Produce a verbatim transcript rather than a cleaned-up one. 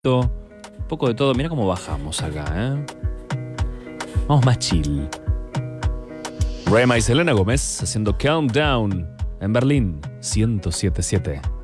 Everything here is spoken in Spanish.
Un poco de todo. Mira cómo bajamos acá, ¿eh? Vamos más chill. Rema y Selena Gómez haciendo Countdown en Berlín ciento siete punto siete.